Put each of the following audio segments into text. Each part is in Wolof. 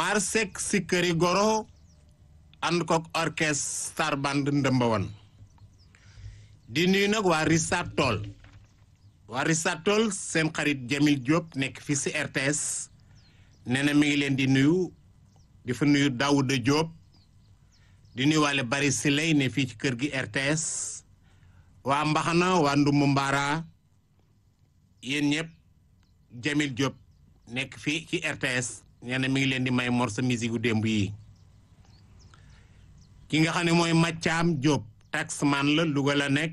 Maar Seck si këri goro ànd kook orchestre Star Band Ndëmbawan di nuyu nag waa Richard Toll seen xarit Jamil Diop nekk fii si RTS nee na mi ngi leen di nuyu di fa nuyu Daouda Diop di nuyu waale bari si lay ne fii ci kër gi RTS waa Mbaxana waa Ndumbu Mbara yéen ñëpp Jamil Diop nekk fii ci RTS nee na mi ngi leen di may morceau musique gu démb yi ki nga xam ne mooy Mathiam Diop taxman la Louga la nekk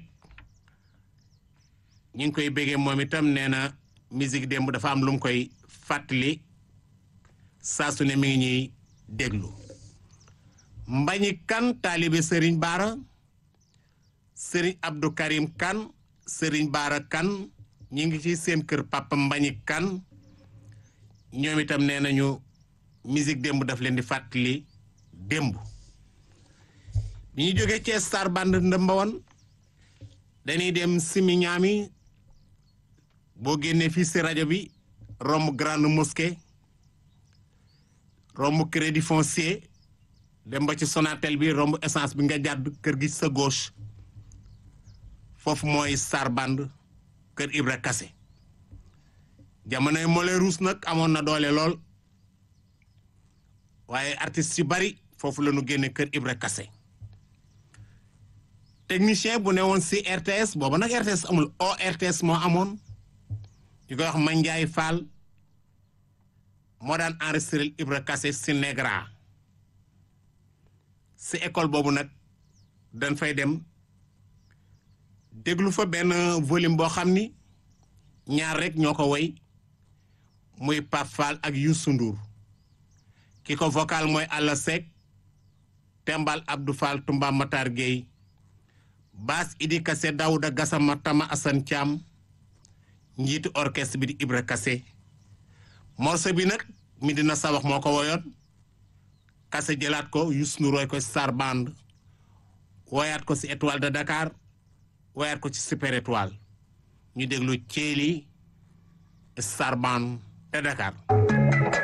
ñu ngi koy béggee moom itam nee na musique démb dafa am lu mu koy fàttali saa su ne mi ngi ñuy déglu Mbañi Kan taalibe Serigne Bara Serigne Abdou Karim Kan Serigne Bara Kan ñi ngi ci seen kër papa Mbañi Kan ñoom itam nee nañu musique démb daf leen di fàttali démb bi ñu jógee ci Star Band Ndëmbawan dañuy dem Simi Ñaami boo génnee fii si rajo bi romb Grande Mosquée romb Crédit Foncier dem ba ci Sonatel bi romb essence bi nga jàdd kër gi sa gauche foofu mooy Star Band kër Ibra Kassé jamonoy Moulin Rouge nag amoon na doole lool waaye artistes yu bari foofu la ñu génne kër Ibra Kassé technicien bu ne woon si RTS booba nag RTS amul ORTS moo amoon ñu koy wax Mandiaye Fall moo daan enregistré Ibra Kassé si Negra si école boobu nag dañ fay dem déglu fa benn volume boo xam ni ñaar rek ñoo ko woy muy Pape Fall ak Youssou Ndour ki ko vocal mooy Alla Seck Tembal Abdou Fall Tumba Matar Gueye bass Idi Kassé Daouda Gassama Tama Assane Thiam njiitu orchestre bi di Ibra Kassé morceau bi nag Medina Sabax moo ko woyoon Kassé jëlaat ko Youssou Ndour woy ko Star Band woyaat ko ci Étoile de Dakar woyaat ko ci Super Étoile ñu déglu Thiély Star Band de Dakar